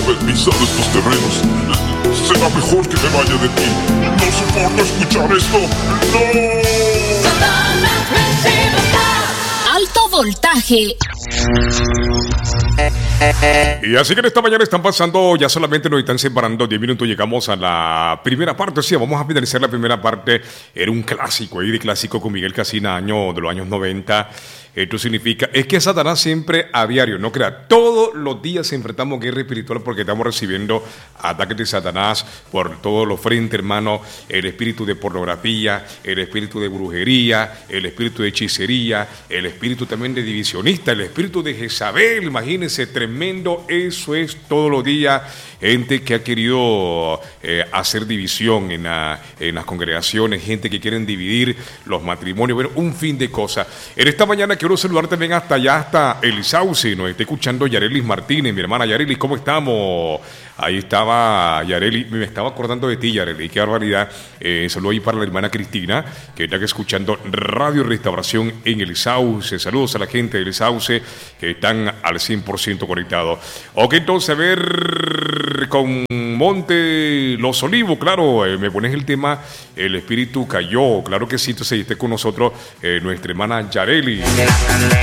pisar estos terrenos. Será mejor que me vaya de ti. No soporto escuchar esto. ¡No! Alto voltaje. Y así que en esta mañana están pasando, ya solamente nos están separando 10 minutos, llegamos a la primera parte. Sí, vamos a finalizar la primera parte. Era un clásico, ahí de clásico con Miguel Casina, de los años 90. Esto significa, es que Satanás siempre a diario, no crea, todos los días enfrentamos guerra espiritual porque estamos recibiendo ataques de Satanás por todos los frentes, hermano. El espíritu de pornografía, el espíritu de brujería, el espíritu de hechicería, el espíritu también de divisionista, el espíritu de Jezabel, imagínense, tremendo. Eso es todos los días, gente que ha querido hacer división en las congregaciones, gente que quieren dividir los matrimonios, bueno, un fin de cosas. En esta mañana quiero saludar también hasta allá, hasta el Sauce, nos está escuchando Yarelis Martínez, mi hermana Yarelis, ¿cómo estamos? Ahí estaba Yarelis, me estaba acordando de ti, Yarelis, qué barbaridad. Saludo ahí para la hermana Cristina, que está escuchando Radio Restauración en el Sauce. Saludos a la gente del Sauce que están al 100% conectados. Ok, entonces a ver, con Monte Los Olivos, claro, me pones el tema El Espíritu Cayó, claro que sí, entonces esté con nosotros nuestra hermana Yarelis.